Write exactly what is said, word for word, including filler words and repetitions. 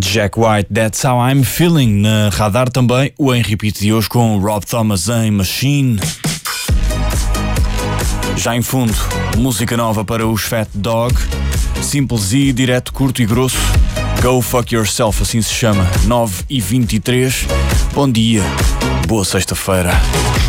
Jack White, That's How I'm Feeling. Na Radar também, o Em Repeat de hoje com Rob Thomas em Machine. Já em fundo, música nova para os Fat Dog. Simples e direto, curto e grosso. Go Fuck Yourself, assim se chama. nove e vinte e três. Bom dia, boa sexta-feira.